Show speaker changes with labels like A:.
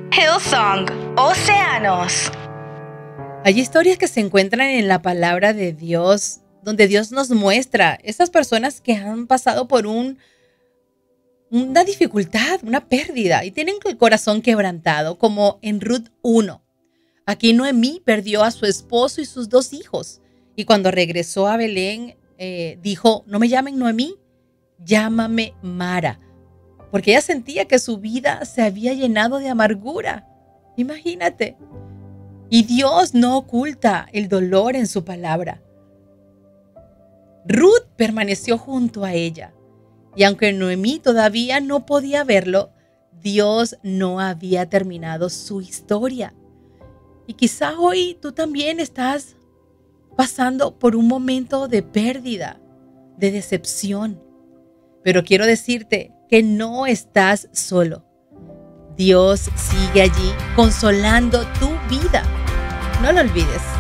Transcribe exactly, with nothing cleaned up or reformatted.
A: Hillsong, Océanos.
B: Hay historias que se encuentran en la palabra de Dios, donde Dios nos muestra esas personas que han pasado por un, una dificultad, una pérdida y tienen el corazón quebrantado, como en Ruth uno. Aquí Noemí perdió a su esposo y sus dos hijos, y cuando regresó a Belén, eh, dijo: no me llamen Noemí, llámame Mara, porque ella sentía que su vida se había llenado de amargura. Imagínate. Y Dios no oculta el dolor en su palabra. Ruth permaneció junto a ella, y aunque Noemí todavía no podía verlo, Dios no había terminado su historia. Y quizá hoy tú también estás pasando por un momento de pérdida, de decepción. Pero quiero decirte que no estás solo. Dios sigue allí consolando tu vida. No lo olvides.